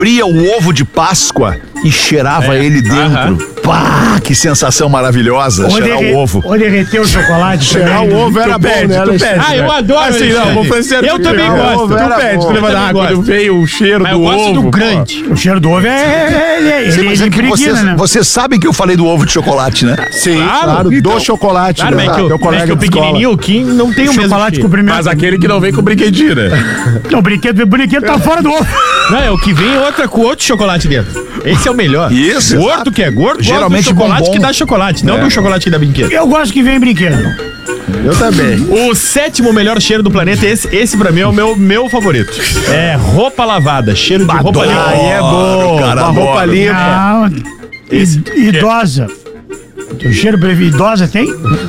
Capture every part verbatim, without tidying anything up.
abria o ovo de Páscoa e cheirava É. ele dentro. Aham. Pá, que sensação maravilhosa, Ou, cheirar derre- o ovo. ou derreter o chocolate. Cheirar o ovo era Tu bom, pede, né, tu Alexandre? pede. Ah, eu adoro, Assim, não, Alexandre. vou fazer certo. Eu também Cheirar o gosto. ovo era Tu pede, bom. tu leva Eu da também água, gosto. quando veio o cheiro Mas do eu gosto ovo. do pô. grande. O cheiro do ovo é... Ele, ele, Sim, ele, mas é ele que impregna, vocês, né? vocês sabem que eu falei do ovo de chocolate, né? Sim, Claro. claro, Então- do chocolate. Claro, né? mas é que, Teu o, colega é que o de escola. pequenininho, o Kim, não tem o mesmo Chocolate com cheiro. pimenta. Mas aquele que não vem com brinquedinho, né? Não, o brinquedo, o brinquedo tá fora do ovo. Não, é o que vem outra com outro chocolate dentro. Esse é o melhor. Isso, Gordo exato. que é gordo, Geralmente gosta do chocolate bombom. que dá chocolate, não É. do chocolate que dá brinquedo. Eu gosto que vem brinquedo. Eu também. O sétimo melhor cheiro do planeta, esse, esse pra mim é o meu, meu favorito. É roupa lavada, cheiro de roupa Adoro. limpa. Aí é bom. Cara, Uma roupa adoro. limpa. Não, Esse- i- idosa. O cheiro preferido, idosa tem?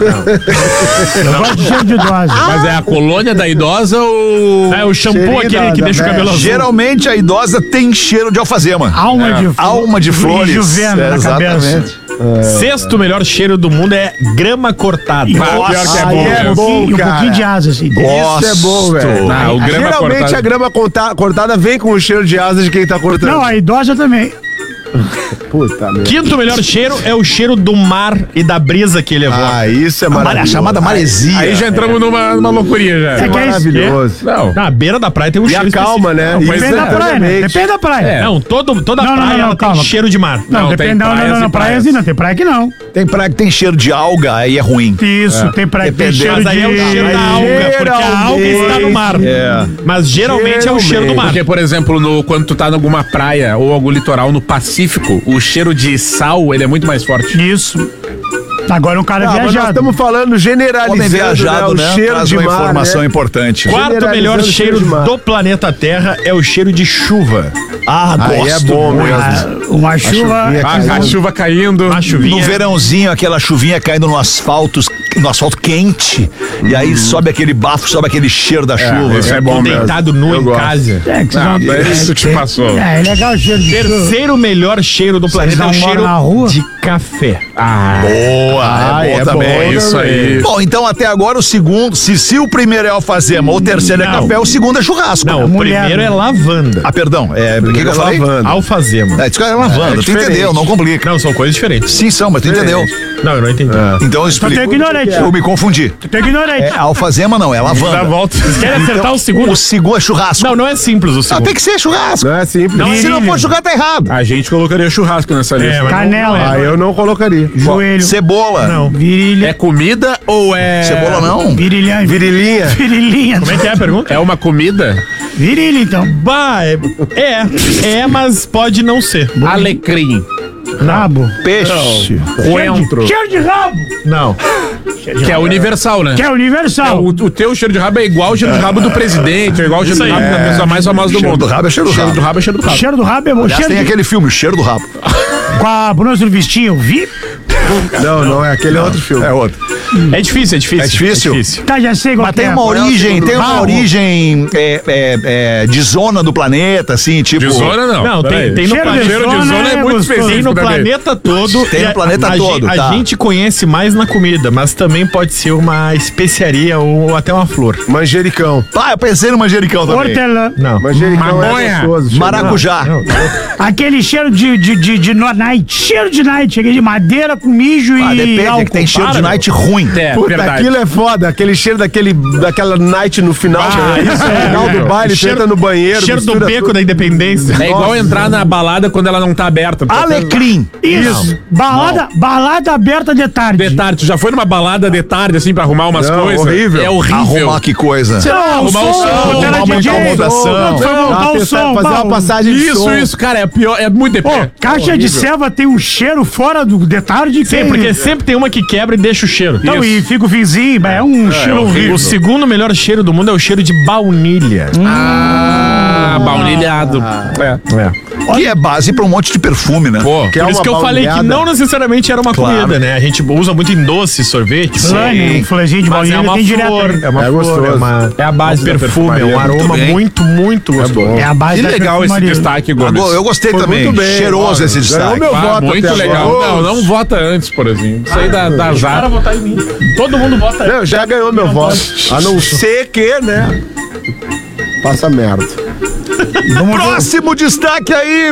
Eu gosto de cheiro de idosa. Mas é a colônia da idosa ou... É o shampoo Cheirinho aquele da- que da deixa o velha. cabelo azul. Geralmente a idosa tem cheiro de alfazema. Alma de Alma de flores. E juvena na cabeça. Exatamente. Sexto melhor cheiro do mundo é grama cortada. E Ah, pior que é gosto. bom, Aí é né? bom, E um cara. pouquinho de asa, assim. Gosto. Isso é bom, velho. Ah, o grama Geralmente cortado. a grama conta- cortada vem com o cheiro de asa de quem tá cortando. Não, a idosa também. Puta merda. Quinto melhor cheiro é o cheiro do mar e da brisa que ele evoca. Ah, isso é A, mare- a maravilhoso. chamada maresia. Aí já entramos numa, numa loucurinha já. É que é isso. Maravilhoso. Não. Na beira da praia tem um E cheiro a calma, né? específico. Isso Depende da praia, né? exatamente. Depende da praia. É. Não, todo, toda Não, não, praia não, não, ela calma. tem cheiro de mar. Não, Não, depende. tem Não, não, praias não, e não. Praia praias. assim não. Tem praia que não. Tem praia que tem cheiro de alga, aí é ruim. Isso, tem praia que tem Depende- cheiro Mas aí é o de... cheiro da alga, porque a alga está no mar. É. Mas geralmente é o cheiro do mar. Porque, por exemplo, no, quando tu tá em alguma praia ou algum litoral no Pacífico, o cheiro de sal, ele é muito mais forte. Isso. Agora um cara Não, mas nós viajado. estamos falando generalizando, Homem viajado, né? né? O cheiro Traz de uma mar, informação né? importante. Quarto Generalizando melhor o cheiro cheiro de mar. do planeta Terra é o cheiro de chuva. Ah, Aí é gosto bom muito. mesmo. Ah, uma chuva... chuvinha A, a chuva caindo. A chuvinha. No verãozinho, aquela chuvinha caindo no asfalto, no asfalto quente, e aí sobe aquele bafo, sobe aquele cheiro da chuva. isso é bom Tô mesmo. deitado nu Eu em gosto. casa. É, que vocês Ah, não... isso te passou. É, é legal o cheiro de chuva. Terceiro melhor cheiro do planeta é não o moram cheiro na rua? de café. Boa, Ah, é bom é também. bom Isso aí. Bom, então até agora o segundo, se, se o primeiro é alfazema, o terceiro é Não. café, o segundo é churrasco. Não, o mulher, primeiro né? é lavanda. Ah, perdão, é, o que, que eu falei? lavanda. Alfazema. É, isso que é lavanda, tu diferente. entendeu, não complica. Não, são coisas diferentes. Sim, são, mas tu entendeu. Não, eu não entendi. Então eu explico. tô ignorante. Eu me confundi. Tu é ignorante. É, alfazema não, é Dá lavanda. volta. Querem acertar o segundo? O segundo é churrasco. Não, não é simples o Ah, segundo. tem que ser churrasco. Não é simples. Não, Se não Virilha. for churrasco, tá errado. A gente colocaria churrasco nessa lista. É, mas Canela. não- não Ah, é. eu não colocaria. Joelho. Cebola. Não. Virilha. É comida ou é... Cebola não. Virilha. Virilinha. Virilinha. Como é que é a pergunta? É uma comida? Virilha, então. Bah, é, é, é, mas pode não ser. Alecrim. Rabo. Peixe. Coentro. Cheiro de rabo. Não. Que é universal, né? Que é É, universal. o, o teu cheiro de rabo é igual o cheiro de rabo do presidente, é igual o cheiro Isso de rabo aí. da pessoa mais famosa do Cheiro mundo. do rabo é cheiro do Cheiro rabo. do rabo é cheiro do rabo. Cheiro do rabo é bom. Aliás, Cheiro tem de... aquele filme, o cheiro do rabo. Com a Bruna Survistinha, eu vi. Não, não, é aquele outro filme. É outro. É difícil, é difícil. É difícil? É difícil. Tá, já sei qual Mas que tem é. uma origem, tem uma Barro. origem é, é, é, de zona do planeta, assim, tipo. De zona não. Não, Pera tem, aí. tem no Cheiro de planeta. Cheiro de zona é muito gostoso. Tem no específico também. planeta todo. Tem e no a- planeta a, todo, A, tá. gente conhece mais na comida, mas também pode ser uma especiaria ou até uma flor. Manjericão. Ah, eu pensei no manjericão também. Hortelã. Não. Manjericão Maconha. é gostoso. cheiro. Maracujá. Aquele cheiro de, de, de, de no- night. Cheiro de night. Aquele de madeira com mijo Ah, e depende, é álcool. que tem cheiro Para, de meu. night ruim. É, Puta, verdade. aquilo é foda. Aquele cheiro daquele, daquela night no final. Ah, né? isso é, no final é. do baile, Cheiro- senta no banheiro. Cheiro do mistura beco tudo. da Independência. É igual entrar na balada quando ela não tá aberta. Alecrim. Isso. Balada, balada aberta de tarde. De tarde, tu já foi numa balada de tarde, assim, pra arrumar umas Não, coisas? horrível. É horrível. Arrumar que coisa. Não, arrumar o um som, som, botar na arrumar uma D J. incomodação. Não, foi Dá montar uma o testa- som. fazer pau. uma passagem de Isso, som. isso, cara, é pior, é muito de Pô, pé. caixa de ceva tem um cheiro fora do de tarde. Sim, que- porque sempre tem uma que quebra e deixa o cheiro. Então, Isso. e fica o finzinho, mas é um cheiro horrível. O segundo melhor cheiro do mundo é o cheiro de baunilha. Ah, baunilhado. É. Que é base pra um monte de perfume, né? Pô, Que é Por isso uma que eu falei que baunilhada. não necessariamente era uma Claro. comida, né? A gente usa muito em doce, sorvete. Flane, um flanezinho de Mas é baunilha uma tem direto. flor, aí. é uma É flor, gostoso. é, uma, é a base É do um perfume, é um perfumaria, aroma muito bem. muito, muito gostoso. É a base Que da legal esse perfumaria. destaque, Gomes. Agora, eu gostei Foi também. muito bem, Cheiroso ó. esse Ganhou destaque. meu Ah, voto muito até legal. agora. Não, não vota antes, por exemplo. Isso aí dá, dá Para já. votar em mim. Todo mundo vota. Não, já ganhou meu voto. A não ser que, né? Faça merda. Vamos ver. Próximo destaque aí,